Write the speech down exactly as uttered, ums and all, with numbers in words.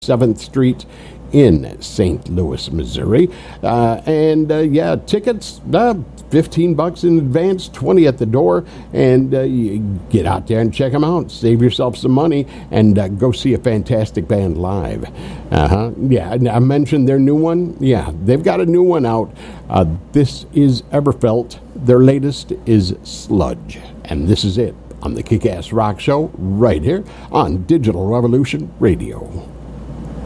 seventh Street in Saint Louis, Missouri. Uh, and uh, yeah, tickets, uh, fifteen bucks in advance, twenty at the door, and uh, you get out there and check them out. Save yourself some money and uh, go see a fantastic band live. Uh-huh. Yeah, I mentioned their new one. Yeah, they've got a new one out. Uh, this is Everfelt. Their latest is Sludge. And this is it on the Kick-Ass Rock Show right here on Digital Revolution Radio.